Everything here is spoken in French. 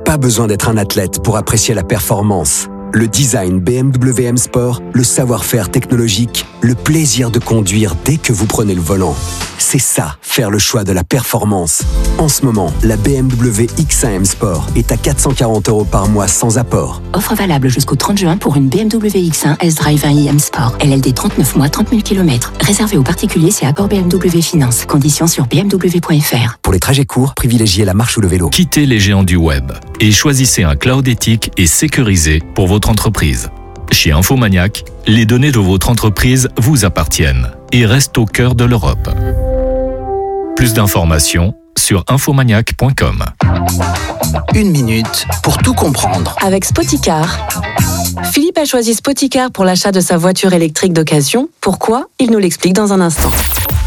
Pas besoin d'être un athlète pour apprécier la performance. Le design BMW M Sport, le savoir-faire technologique, le plaisir de conduire dès que vous prenez le volant. C'est ça, faire le choix de la performance. En ce moment, la BMW X1 M Sport est à 440 € par mois sans apport. Offre valable jusqu'au 30 juin pour une BMW X1 S-Drive 1i M Sport. LLD 39 mois, 30 000 km. Réservé aux particuliers, c'est accord BMW Finance. Conditions sur bmw.fr. Pour les trajets courts, privilégiez la marche ou le vélo. Quittez les géants du web et choisissez un cloud éthique et sécurisé pour votre entreprise. Chez Infomaniac, les données de votre entreprise vous appartiennent et restent au cœur de l'Europe. Plus d'informations sur infomaniac.com. 1 minute pour tout comprendre. Avec Spoticar. Philippe a choisi Spoticar pour l'achat de sa voiture électrique d'occasion. Pourquoi ? Il nous l'explique dans un instant.